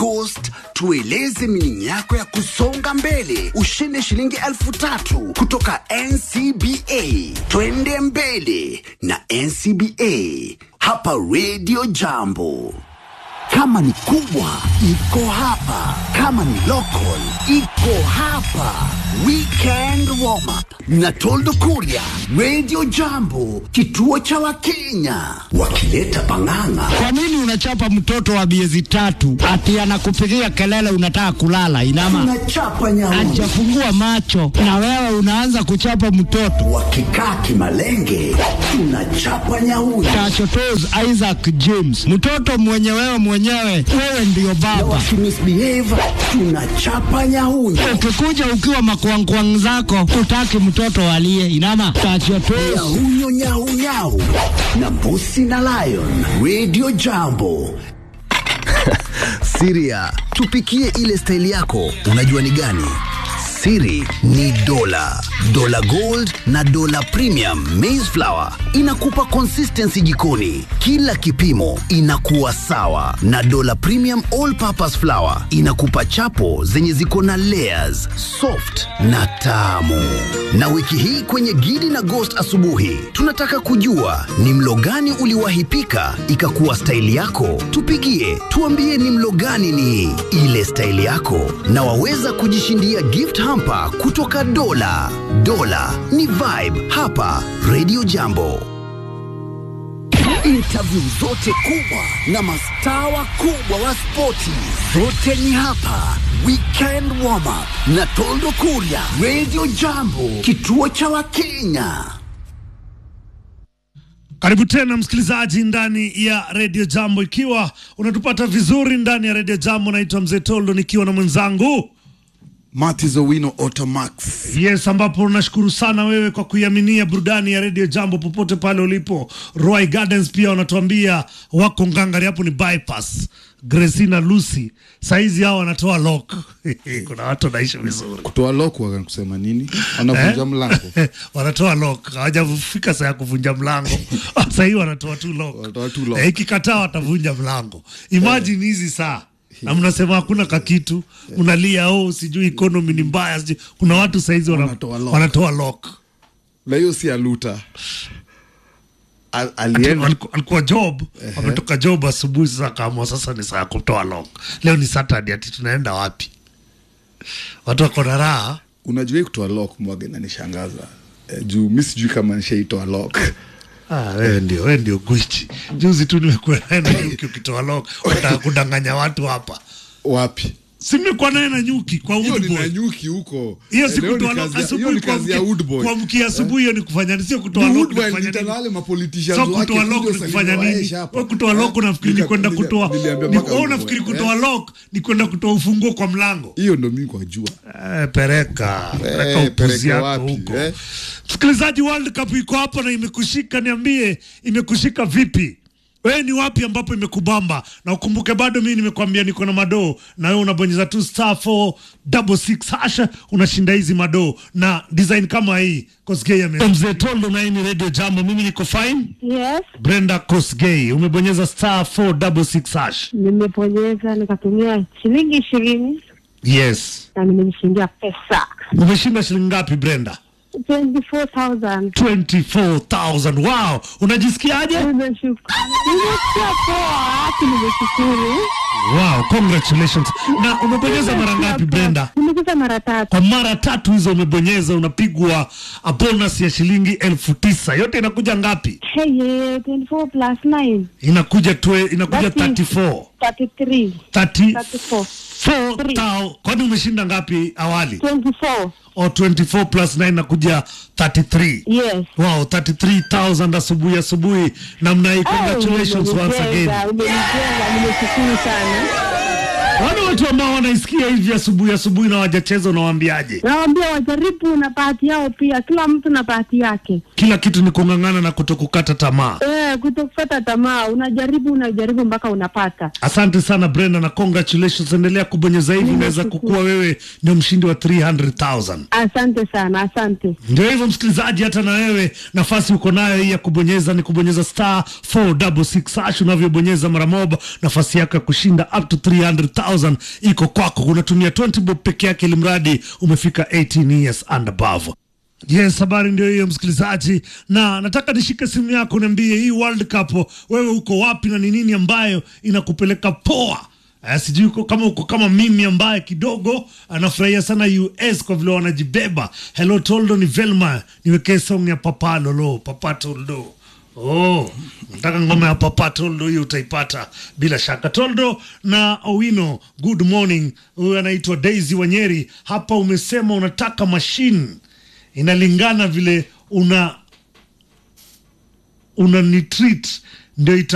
Ghost, tueleze mining yako ya kusonga mbele. Ushinde shilingi 3,000 kutoka NCBA. Twende mbele na NCBA. Hapa Radio Jambo. Kama ni kubwa, iko hapa. Kama ni local, iko hapa. Weekend warm up na Toldo Kuria. Radio Jambo, kituo cha Wakenya. Wakileta panganga. Kwa nini unachapa mtoto wa miezi 3 ati anakupigia kelele unataka kulala? Inama unachapa nyauni. Hajafungua macho na wewe unaanza kuchapa mtoto. Wakikaa kimalenge, unachapa nyauni. Tachotoz Isaac James, mtoto mwenyewe wewe ndio baba. Wakimisbehave, tunachapa nyauni. Ukikuja ukiwa makwangkwang zako, utaki mtoto alie. Inama tachotoz nyau na Mbusi na Lion. Radio Jambo. Siria, tupikie ile style yako. Unajua ni gani? Siri ni Dola Gold na Dola Premium Maize Flour. Inakupa consistency jikoni. Kila kipimo inakuwa sawa. Na Dola Premium All Purpose Flour inakupa chapo zenye ziko na layers, soft na tamu. Na wiki hii kwenye Gidi na Ghost asubuhi, tunataka kujua ni mlo gani uliwahi pika ikakuwa style yako. Tupigie, tuambie ni mlo gani ni ile style yako, na waweza kujishindia gift hamper kutoka Dola. Dola ni vibe hapa Radio Jambo. Interview zote kubwa na mastaa wakubwa wa spoti zote ni hapa. Weekend warm up na Toldo Kuria. Radio Jambo, kituo cha Wakenya. Karibu tena msikilizaji ndani ya Radio Jambo. Ikiwa unatupata vizuri ndani ya Radio Jambo, naitwa Mzee Toldo nikiwa na mwenzangu Matizo Wino Automax. Yes, ambapo nashukuru sana wewe kwa kuiaminia burudani ya Radio Jambo popote pale ulipo. Roy Gardens pia wanatuambia wako ngangari, hapo ni bypass. Gracie na Lucy saizi hao wanatoa lock. Kuna watu wanaishi vizuri. Kutoa lock wanakusema nini? Wanavunja mlango. Wanatoa lock. Hawajafika saa ya kuvunja mlango. Sasa hivi wanatoa tu lock. Wanatoa tu lock. Ikikataa watavunja mlango. Imagine hizi saa. Na mnasema hakuna kakitu, unalia sijui economy ni mbaya, sijui. Kuna watu saizi wanatoa lock. Na hiyo si aluta. Alikuwa job, ametoka job asubuhi, sasa kama sasa ni saa kutoa lock. Leo ni Saturday, ati tunaenda wapi? Watu wako na raha. Unajua kutoa lock mwage na nishangaza. Juu mimi sijui kama nishaitoa lock. Wewe ndio gwichi. Juzi tu nimekuwa na nyuki ukitoa lock, kudanganya watu hapa. Wapi? Simekuwa naye na nyuki kwa Woodboy. Hiyo ni nyuki huko. Hiyo si kutoa lock asubuhi kwa mkia asubuhi, hiyo ni kufanya nini? Sio kutoa lock ni kufanya nini? Wale mapoliticians wake. Sio kutoa lock ni kufanya nini? Wewe kutoa lock unafikiri ni kwenda kutoa. Unafikiri kutoa lock ni kwenda kutoa ufunguo kwa mlango. Hiyo ndio mimi kwa jua. Pereka wapi huko. Msikilizaji, World Cup iko hapa na imekushika. Niambie imekushika vipi? Wewe ni wapi ambapo imekubamba? Na ukumbuke bado mimi nimekwambia niko na madoo, na wewe unabonyeza tu *466# unashinda hizi madoo na design kama hii. Kosgei Mzee Toldo na hii ni Radio Jambo. Mimi niko fine. Yes. Brenda Kosgei, umebonyeza *466#. Nimebonyeza nikatumia shilingi 20. Yes. Na nimeshindia pesa. Umeshinda shilingi ngapi Brenda? 24,000. 24,000. Wow. Unajisikiaje? Nimeshukuru. Wow, congratulations. Na umebonyeza mara ngapi Brenda? Nimebonyeza mara 3. Kwa mara 3 hizo umebonyeza unapigwa a bonus ya shilingi 9,000. Yote inakuja ngapi? 24 plus 9. Inakuja 34. 34. 4,000. Kwani umeshinda ngapi awali? 24. 24 plus 9 nakuja 33. Yes. Wow, 33,000 asubuhi namna hii. Congratulations once again. Nimeshukuru sana. Wano watu ambao wanaisikia hivi asubuhi na wajacheza unawaambiaje? Nawaambia wajaribu na bahati yao pia, kila mtu na bahati yake. Kila kitu ni kung'ang'ana na kutokukata tamaa. Kutokukata tamaa, unajaribu mpaka unapata. Asante sana Brenda na congratulations, endelea kubonyeza hivi, unaweza kukua wewe ndio mshindi wa 300,000. Asante sana, asante. Ndio hivyo msikilizaji, hata na wewe nafasi uko nayo hii ya kubonyeza, ni kubonyeza star 466 hash. Unavyobonyeza mara moja, nafasi yako ya kushinda up to 300,000 iko kwako. Unatumia 20 bob peke yake, ili mradi umefika 18 years and above. Yes, habari ndio hiyo msikilizaji, na nataka nishike simu yako, niambie hii World Cup wewe uko wapi na ni nini ambayo inakupeleka poa. Sijui uko kama mimi ambaye kidogo anafurahia sana US kwa vile wanajibeba. Hello Toldo, ni Velma, niwekee song ya Papa Lolo, Papa Toldo. Nataka ngoma ya Papa Toldo, hiyo utaipata bila shaka. Toldo na Owino, good morning. Huyu anaitwa Daisy Wanyeri. Hapa umesema unataka machine inalingana vile una ni treat ndio